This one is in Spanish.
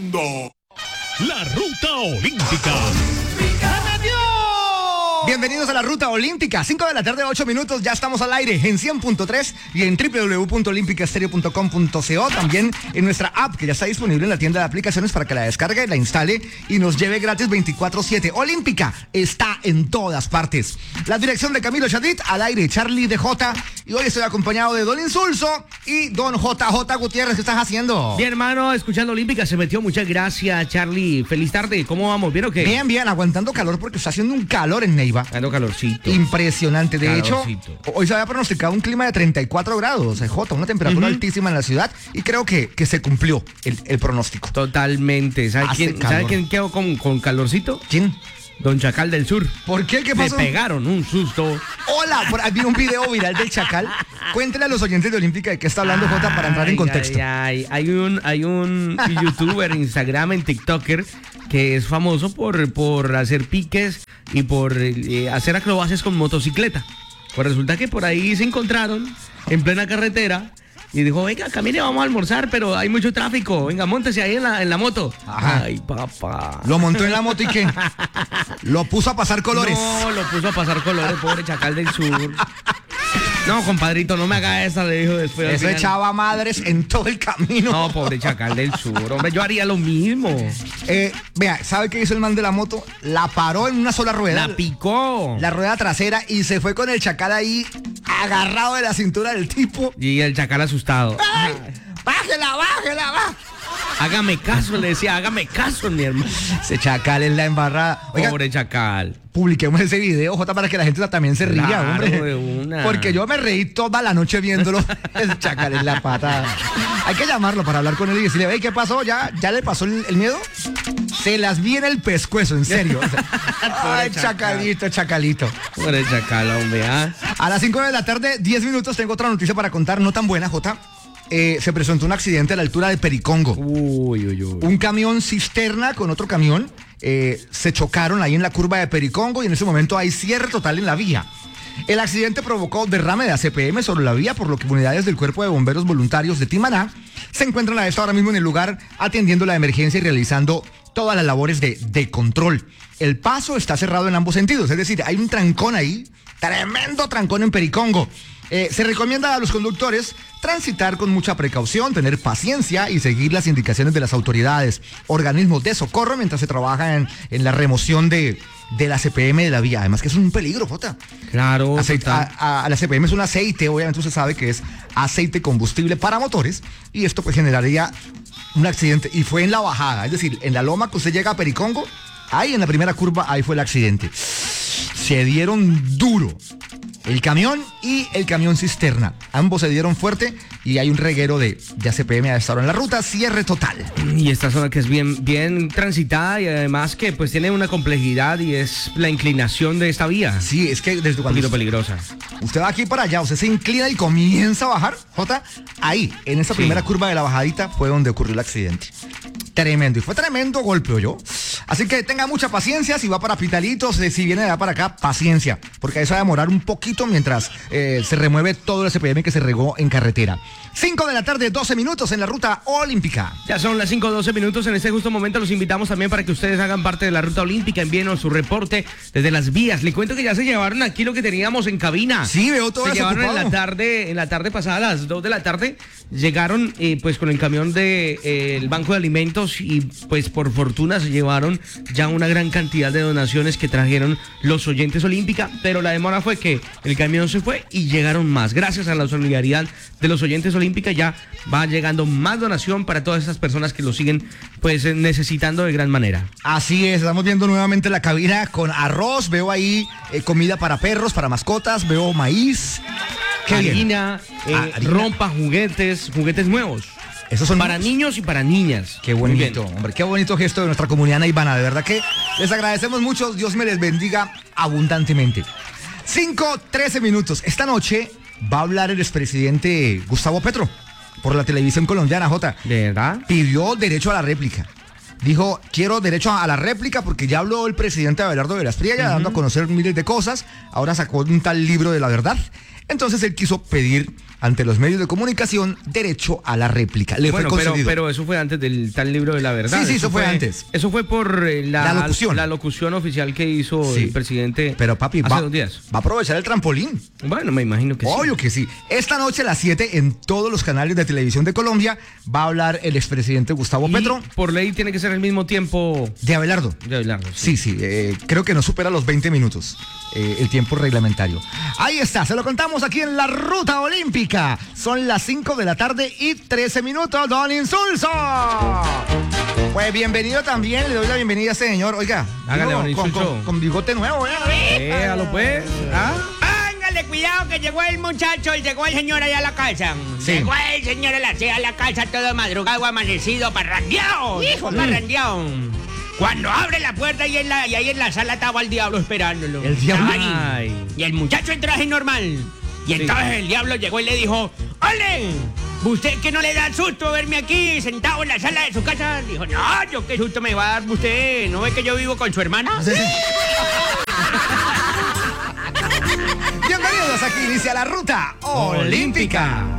mundo. La Ruta Olímpica. Bienvenidos a la Ruta Olímpica, 5 de la tarde, 8 minutos, ya estamos al aire en 100.3 y en www.olimpicastereo.com.co, también en nuestra app que ya está disponible en la tienda de aplicaciones para que la descargue, la instale y nos lleve gratis 24/7. Olímpica está en todas partes. La dirección de Camilo Chadid, al aire Charlie DJ, y hoy estoy acompañado de Don Insulso y Don JJ Gutiérrez. ¿Qué estás haciendo? Bien, hermano, escuchando Olímpica, se metió. Muchas gracias, Charlie. Feliz tarde, ¿cómo vamos? ¿Bien o qué? Bien, aguantando calor porque está haciendo un calor en Neiva. Dando calorcito. Impresionante. De Calorcito. hecho, hoy se había pronosticado un clima de 34 grados, una temperatura altísima en la ciudad, y creo que se cumplió el pronóstico. Totalmente. ¿Sabe quién quedó con calorcito? ¿Quién? Don Chacal del Sur. ¿Por qué? ¿Qué pasó? Le pegaron un susto. Hola, vi un video viral del Chacal. Cuéntele a los oyentes de Olímpica de qué está hablando Jota para entrar en contexto. Hay un youtuber, Instagram, en TikToker, que es famoso por hacer piques y por hacer acrobacias con motocicleta. Pues resulta que por ahí se encontraron en plena carretera y dijo, venga, camine, vamos a almorzar, pero hay mucho tráfico. Venga, móntese ahí en la moto. Ajá. Ay, papá. ¿Lo montó en la moto y qué? ¿Lo puso a pasar colores? No, lo puso a pasar colores, pobre Chacal del Sur. No, compadrito, no me haga esa, le dijo después. Eso echaba madres en todo el camino. No, pobre Chacal del Sur, hombre, yo haría lo mismo. Vea, ¿sabe qué hizo el man de la moto? La paró en una sola rueda. La picó. La rueda trasera, y se fue con el Chacal ahí agarrado de la cintura del tipo. Y el Chacal asustado. ¡Ay! ¡Bájela! Hágame caso, le decía, hágame caso, mi hermano. Ese Chacal es la embarrada. Oiga, pobre Chacal. Publiquemos ese video, Jota, para que la gente también se ría, Claro, hombre. de una. Porque yo me reí toda la noche viéndolo. El Chacal es la patada. Hay que llamarlo para hablar con él y decirle, hey, ¿qué pasó? ¿Ya le pasó el miedo? Se las vi en el pescuezo, en serio. Ay, Chacalito. Pobre Chacal, hombre, ¿ah? A las 5 de la tarde, 10 minutos, tengo otra noticia para contar, no tan buena, Jota. Se presentó un accidente a la altura de Pericongo. Uy. Un camión cisterna con otro camión se chocaron ahí en la curva de Pericongo, y en ese momento hay cierre total en la vía. El accidente provocó derrame de ACPM sobre la vía, por lo que unidades del Cuerpo de Bomberos Voluntarios de Timaná se encuentran a esta hora mismo en el lugar atendiendo la emergencia y realizando todas las labores de control. El paso está cerrado en ambos sentidos, es decir, hay un trancón ahí, tremendo trancón en Pericongo. Se recomienda a los conductores transitar con mucha precaución, tener paciencia y seguir las indicaciones de las autoridades, organismos de socorro mientras se trabaja en la remoción de la CPM de la vía. Además que es un peligro, Jota. Claro. La CPM es un aceite, obviamente usted sabe que es aceite combustible para motores, y esto pues generaría un accidente. Y fue en la bajada, es decir, en la loma que usted llega a Pericongo, ahí en la primera curva, ahí fue el accidente. Se dieron duro el camión y el camión cisterna. Ambos se dieron fuerte y hay un reguero de ACPM a esta hora en la ruta. Cierre total. Y esta zona que es bien transitada, y además que pues tiene una complejidad, y es la inclinación de esta vía. Sí, es que desde cuando... Un poquito peligrosa. Usted va aquí para allá, usted se inclina y comienza a bajar, Jota. Ahí, en esa primera curva de la bajadita, fue donde ocurrió el accidente. Tremendo, y fue tremendo golpe, ¿oyó? Así que tenga mucha paciencia, si va para Pitalitos, si viene de allá para acá, paciencia, porque eso va a demorar un poquito mientras se remueve todo el CPM que se regó en carretera. 5 de la tarde, 12 minutos en la Ruta Olímpica. Ya son las 5:12 minutos. En este justo momento los invitamos también para que ustedes hagan parte de la Ruta Olímpica. Envíenos su reporte desde las vías. Le cuento que ya se llevaron aquí lo que teníamos en cabina. Sí, veo todo eso. Se llevaron ocupado. en la tarde pasada, a las 2 de la tarde, llegaron pues con el camión de el Banco de Alimentos, y pues por fortuna se llevaron ya una gran cantidad de donaciones que trajeron los oyentes Olímpica, pero la demora fue que el camión se fue y llegaron más. Gracias a la solidaridad de los oyentes Olímpica ya va llegando más donación para todas esas personas que lo siguen pues necesitando de gran manera. Así es, estamos viendo nuevamente la cabina con arroz, veo ahí comida para perros, para mascotas, veo maíz. Qué harina, harina. rompa, juguetes nuevos. Esos son para niños y para niñas. Qué bonito, hombre, qué bonito gesto de nuestra comunidad naivana. De verdad que les agradecemos mucho. Dios me les bendiga abundantemente. 5:13 minutos. Esta noche va a hablar el expresidente Gustavo Petro por la televisión colombiana, Jota. ¿De verdad? Pidió derecho a la réplica. Dijo, quiero derecho a la réplica porque ya habló el presidente Abelardo de las Priella, dando a conocer miles de cosas. Ahora sacó un tal libro de la verdad. Entonces él quiso pedir ante los medios de comunicación derecho a la réplica. Le fue concedido. Pero eso fue antes del tal libro de la verdad. Sí, eso fue antes. Eso fue por la locución oficial que hizo el presidente. Pero papi, hace 2 días. Va a aprovechar el trampolín. Bueno, me imagino que Obvio que sí. Esta noche a las 7 en todos los canales de televisión de Colombia va a hablar el expresidente Gustavo Petro. Por ley tiene que ser el mismo tiempo de Abelardo. Sí, creo que no supera los 20 minutos el tiempo reglamentario. Ahí está, se lo contamos aquí en la Ruta Olímpica. Son las 5 de la tarde y 13 minutos, don Insulso. Pues bienvenido también, le doy la bienvenida a este señor. Oiga, hágale, don Insulso. Con bigote nuevo, Véalo pues. Hángale cuidado que llegó el muchacho, llegó el señor allá a la casa. Sí. Llegó el señor a la casa todo madrugado, amanecido, parrandeado. Hijo, parrandeado. Cuando abre la puerta y ahí en la sala estaba el diablo esperándolo. El diablo. Ahí. Y el muchacho en traje normal. Y entonces el diablo llegó y le dijo: ¡Ole! ¿Usted que no le da susto verme aquí sentado en la sala de su casa? Dijo: no, yo qué susto me va a dar usted. ¿No ve que yo vivo con su hermana? Sí. Bienvenidos, aquí inicia la Ruta Olímpica.